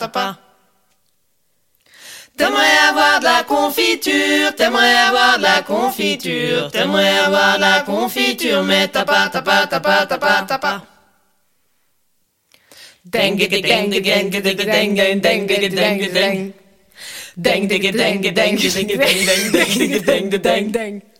pas. T'aimerais avoir de la confiture, t'aimerais avoir de la confiture, t'aimerais avoir de la confiture, mais t'as pas. Dang digga dang digga dang digga dang dang dang digga dang dang dang digga dang dang dang digga dang dang dang dang dang.